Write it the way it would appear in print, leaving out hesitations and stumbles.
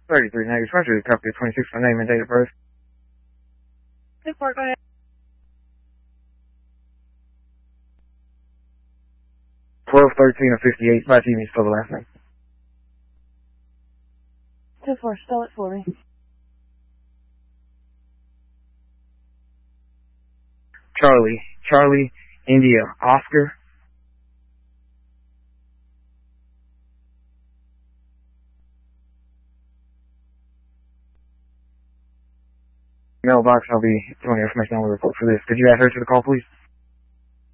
33 negative 20, copy 26 for name and date of birth. 2-4, go ahead. 1213 of 58, by TV, spell the last name. 2-4, spell it for me. Charlie, India, Oscar. Mailbox, I'll be throwing your information on the report for this. Could you add her to the call, please?